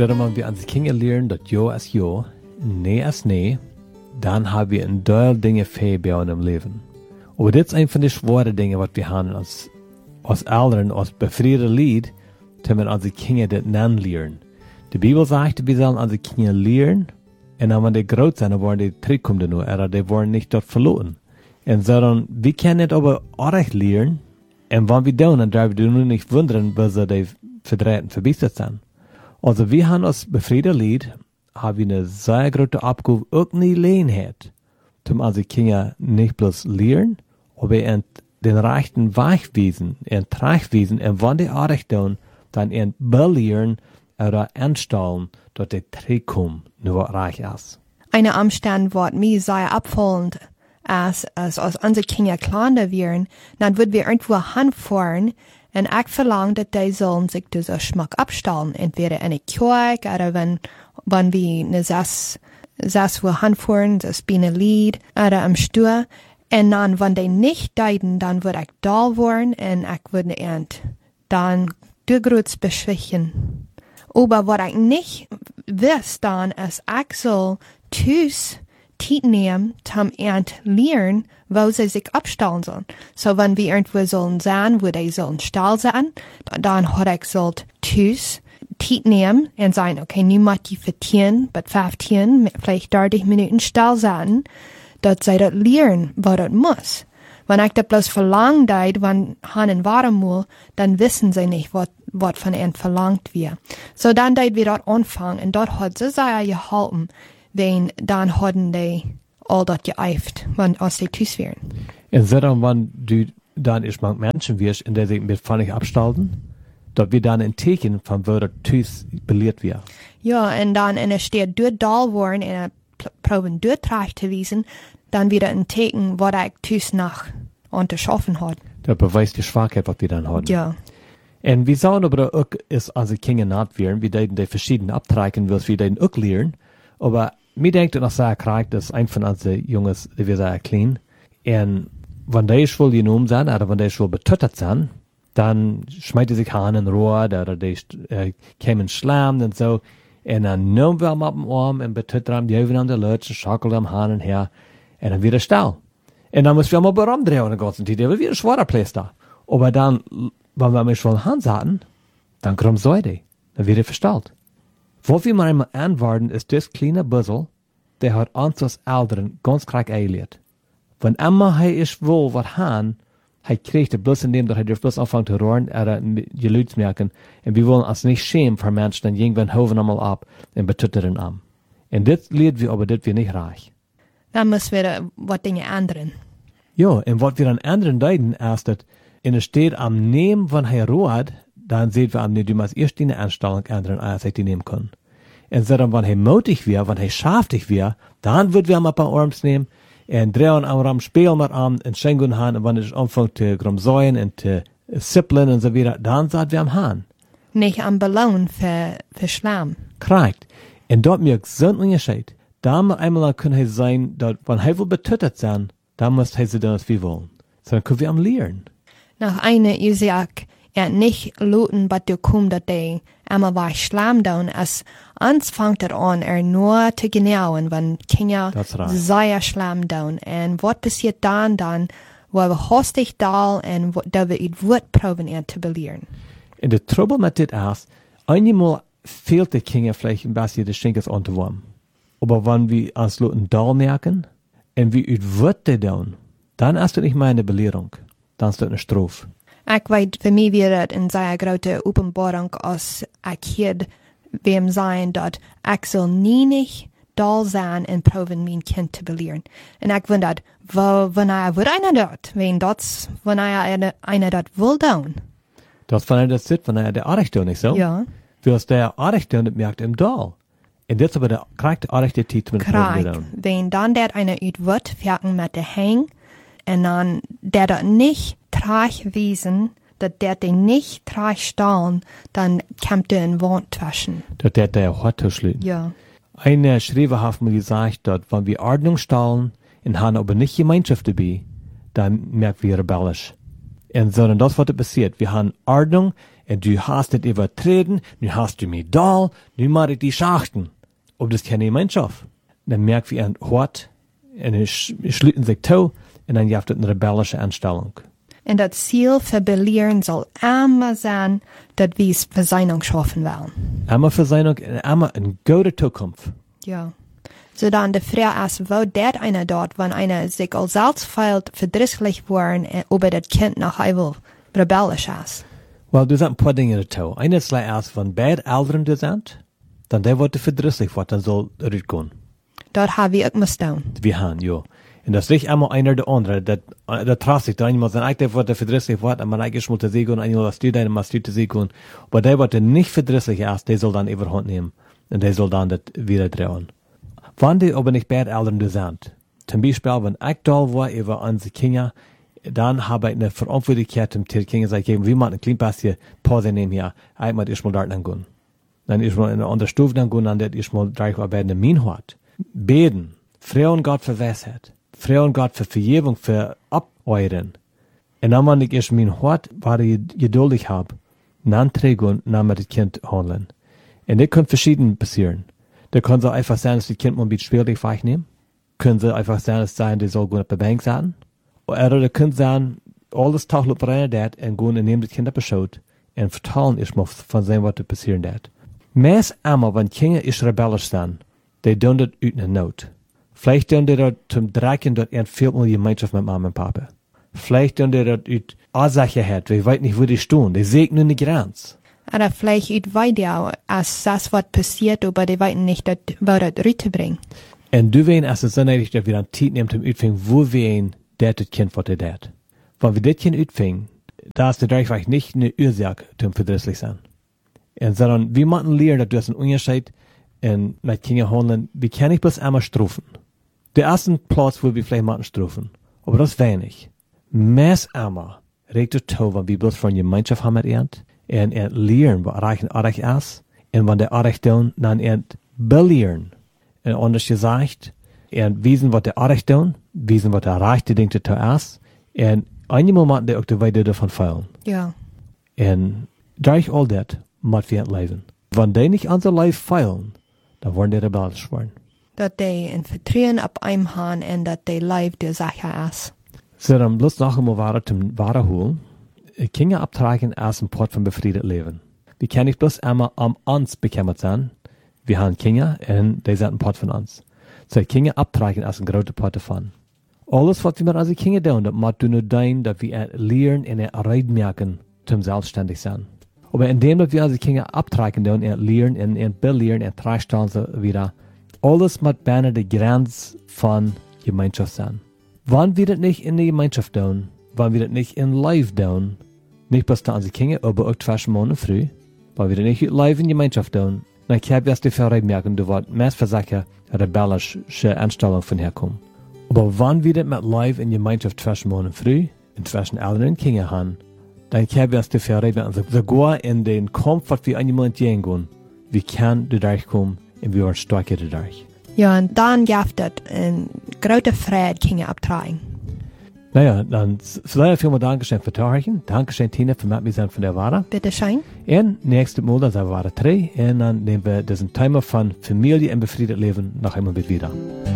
Wenn wir an die Kinder lernen, dass ja ist ja, nee ist nee, dann haben wir ein Teil Dinge fähig im Leben. Aber das ist ein von den schweren Dingen, was wir haben als Eltern, als befriede Lied, dass wir an die Kinder das nennen lernen. Die Bibel sagt, wir sollen an die Kinder lernen, und dann, wenn die groß sind, dann wollen die zurückkommen nur, oder die wollen nicht dort verloren. Und so dann, wir können nicht aber auch lernen, und wenn wir tun, dann darf wir nur nicht wundern, weil sie die verdreht und verbessert sind. Also wir haben als befriede Lied, haben wir eine sehr große Abgabe auch nie Lehnheit, um an die Kinder nicht bloß lernen, aber in den rechten Weg wiesen, in Treich wiesen, und wenn die auch tun, dann in belehren oder anstellen, dass die Trikum nur reich ist. Eine Umstand, was mir sehr abfallend als unsere Kinder kleiner wären, dann würden wir irgendwo hinfahren und ich verlange, dass die sollen sich dieser Schmuck abstellen. Entweder in der Kirche oder wenn wir eine Sass wo hinfahren, das bin ein Lied oder am Stuhl. Und dann, wenn die nicht deuten, dann würde ich da werden und ich würde dann durchgrüß beschwächen. Aber was ich nicht weiß, dann ist, ich soll Tüß Zeit nehmen, zum lernen, wo sie sich abstellen sollen. So, wenn wir irgendwo sollen sein, wo die sollen Stall sein, dann hat ich sollt Tüß Zeit nehmen und sagen, okay, nu macht die für 10, bis 15, vielleicht 30 Minuten Stall sein, dass sie das lernen, was das muss. Wenn ich das bloß verlangt, wenn Hanen warten muss, dann wissen sie nicht, was von ihnen verlangt wird. So dann wir dort anfangen, und dort hat sie sehr geholfen, wenn dann hatten die all das geeift, wenn aus die Tüß wären. Und so dann, wenn du dann ich mag Menschen wirst, in der sich mit völlig abstalten, dort wir dann ein Teken von wo der Tüß belehrt wird. Ja, und dann, in der steht durch Dahl worden, in der Proben durchtreicht zu wiesen, dann wieder ein Teken, was ich Tüß nach unterschaffen hat. Das beweist die Schwachheit, was wir dann haben. Ja. Und wir sagen aber auch, ist also Kinder nicht werden, wir den die verschiedenen abtreiben, was wir den auch lernen, aber mir denkt noch sehr krank, dass ein von unseren Jungs, die wir sehr klein, und wenn die schon genommen sind, oder wenn die schon betötet sind, dann schmeißt sich an ein Rohr, oder die kämen Schlamm und so, und dann nehmen wir ihn auf den Arm und betötet ihn, die an der Lutsch, schaukelt am Hahn und her, und dann wieder still. Und dann müssen wir mal berumdrehen den ganzen Tag, aber wieder ein schwerer Platz da. Aber dann, wenn wir mich schon Hand hatten, dann kommt so die, dann wird er verstellt. Wo wir mal einmal anwarten, ist das kleine Büssel, der hat uns als Eltern ganz krank eingeliert. Wenn immer er ist wohl was haben, er kriegt er bloß in dem, dass er bloß anfangen zu rohren, oder Gelüts merken, und wir wollen uns nicht schämen für Menschen, dann irgendwann hoven einmal ab und betuttern am. Und das lernen wir, aber das wir nicht reich. Dann müssen wir was Dinge ändern. Ja, und was wir an anderen deuten, ist, dass in der steht am Nehmen, wenn er rohrt, dann sehen wir am nicht, du musst erst die Anstellung ändern, als ich die nehmen kann. Und so dann, wenn er mutig wird, wenn er schaftig wird, dann wird wir ihm ein paar Arms nehmen, und drehen am Raum, spielen mit ihm, und schenken han, und wenn er anfängt zu grumsäuen und zu sippeln und so weiter, dann sagt wir am Hahn. Nicht am Belohn für Schlamm. Korrekt. Und dort mir so ein Unterschied. Da mal einmal können er sein, dass, wenn er will betötet sein, dann muss er sie dann, was wir wollen. So dann können wir am lernen. Nach einer Isaac, nicht looten, but du kommst, dass die einmal bei Schlamm down, als ans fängt an, nur zu genauen, wenn Kinder sehr Schlamm down. Und was passiert dann, wo wir hostig da, und da wir it wird proben, zu belehren. Und der Trouble mit das ist, einmal fehlt der Kinder vielleicht ein bisschen des Schenkes anzuwärmen. Aber wenn wir uns Leuten da merken, und wie it wird der down, dann ist das nicht mehr eine Belehrung. Dann ist das eine Strophe. Ich weiß, für mich wäre es eine sehr große Offenbarung, als ich hier wem sein, dass ich soll nie nicht da sein und proben, mein Kind zu belehren. Und ich wundere, wenn wird einer dort, wenn einer dort will tun. Das, wenn er das sieht, wenn er der Arrechte nicht so? Ja. Wie aus der Arrechte nicht merkt im Dahl. Und das aber der korrekte Arrechte Titel mit Proben. Wenn dann der einer ut wird, fertig mit der Hang, und dann der dort nicht traich wiesen, dass der den nicht traich stahlen, dann kommt der in Wand waschen. Dass der Hort schlitten. Ja. Eine Schreiber hat mir gesagt, dass wenn wir Ordnung stahlen, und haben aber nicht Gemeinschaft dabei, dann merken wir rebellisch. Und sondern das, was passiert. Wir haben Ordnung, und du hast es übertreten, nu hast du mich da, nu mach ich die Schachten. Aber das ist keine Gemeinschaft. Dann merkt wie ein Hort, und es schließen sich zu, und dann gibt es eine rebellische Einstellung. Und das Ziel für Belehren soll immer sein, dass wir Versöhnung schaffen wollen. Immer Versöhnung und immer eine gute Zukunft. Ja. So dann die Frage ist, wo det einer dort, wenn einer sich als selbst fehlt, verdrießlich worden, über das Kind noch einmal rebellisch ist? Well, du sind ein paar Dinge dazu. Eine ist erst, wenn beide Eltern du sind, dann der wird verdrießlich wird, dann soll er gehen. Dort haben wir auch mal tun. Wir haben, ja. Und das ist nicht einmal einer der andere, der traut sich da einmal sein eigener wird, der verdrießlich wird, und man eigentlich muss sie gehen, einmal was du deine, was du sie gehen. Aber der wird nicht verdrießlich erst, der soll dann überhand nehmen. Und der soll dann das wieder drehen. Wenn die aber nicht beide Eltern du sind, zum Beispiel, wenn ich da war über unsere Kinder, dann habe ich eine Verantwortlichkeit, um die Kinder zu geben, wie man ein kleines bisschen Pause nehmen hier, ich muss erstmal dort gehen. Dann ist mal in einer anderen Stufe gehen, dann ist mal gleich bei der Min hat. Beten, Frauen Gott für Weisheit, Frauen Gott für Vergebung, für Abeuren. Und dann, wenn ich erst mein Hort, war ich geduldig habe, dann träge und dann mit dem Kind handeln. Und das kann verschieden passieren. Da kann so einfach sein, dass die Kind mal ein bisschen schwierig wegnehmen. Können sie einfach sein, die soll gut auf der Bank sein. Oder da können sein, alles taucht auf rein dat und gehen und nehmen das Kind auf die Schuld und vertellen erstmal von dem, was da passieren dat. Meist einmal, wenn Kinder ist rebellisch sind, die tun das uit einer Not. Vielleicht tun die das zum Drecken, dort viel mehr Gemeinschaft mit Mama und Papa. Vielleicht tun die das uit Unsicherheit, wir wissen nicht, wo die stehen, die sehen nur eine Grenze. Oder vielleicht ut weiter, als das, was passiert, aber die wissen nicht, wo das rüberbringen. Und du weißt, als es so nötig, dass wir dann Zeit nehmen zum Utfingen, wo wir ein das Kind was dat. Wenn wir das Kind utfingen, da ist der Dreieck nicht eine Ursache zum verdrießlich sein. Und sondern wir müssen lernen, dass du hast einen Unterschied in mit Kinder handeln, wir können nicht bloß einmal strufen. Der erste Platz, wo wir vielleicht müssen strufen, aber das ist wenig. Meist einmal regt es zu, wenn wir bloß von Gemeinschaft haben mit und lernen, was Reich ist, und wenn der Reich tun, dann belehren. Und anders gesagt, wissen, was der Reich tun, wissen, was der rechte Ding zu ist, und einmal machen die auch die Weide davon fallen. Ja. Und durch all das muss wir leben. Wenn die nicht unser Leben feilen, dann wollen die rebellisch werden. Dass die in Vertrauen auf einem haben und dass die Leben die Sache ist. So, dann bloß noch einmal weiter zum Wahre holen. Kinder abtragen ist ein Port von befriedet Leben. Wir können nicht bloß einmal am uns bekämmert sein. Wir haben Kinder und die sind ein Port von uns. So, Kinder abtragen ist ein großer Port davon. Alles, was wir mit unseren Kindern tun, das muss nur sein, dass wir lernen und merken, zum selbstständig sein. Aber indem wir unsere Kinder abtragen und lernen und belehren und treistellen sie wieder, alles muss bei der Grenze von Gemeinschaft sein. Wenn wir das nicht in der Gemeinschaft tun, wenn wir das nicht in live tun, nicht bloß da unsere Kinder, aber auch 2 Monate früh, wenn wir das nicht live in Gemeinschaft tun, dann kann ich die Verreit merken, du wirst meist für Sachen rebellische Einstellung von herkommen. Aber wenn wir das mit live in Gemeinschaft 2 Monate früh, in zwischen Eltern und Kindern haben, dann können wir uns die Verreit merken, sogar in den Kampf, was wir an jemanden gehen, wir können dadurch kommen und wir werden stärker dadurch. Ja, und dann gibt es ein großer Frieden, Kinder abtragen. Naja, dann vielleicht vielmal Dankeschön für Tauchen. Dankeschön, Tina, für mit mir sein von der Ware. Bitte schön. Und nächstes Mal, dann sind wir Ware 3. Und dann nehmen wir diesen Thema von Familie und befriedet Leben noch einmal mit wieder.